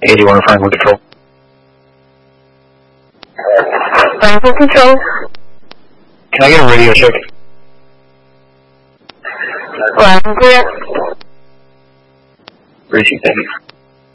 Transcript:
81 Franklin Control. Franklin Control. Can I get a radio check? Loud and clear. Received, thank you.